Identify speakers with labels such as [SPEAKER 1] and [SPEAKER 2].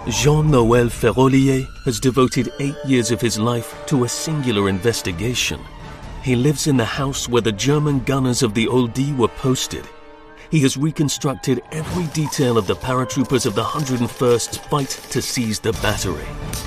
[SPEAKER 1] Jean-Noël Ferrolier has devoted 8 years of his life to a singular investigation. He lives in the house where the German gunners of the Oldie were posted. He has reconstructed every detail of the paratroopers of the 101st fight to seize the battery.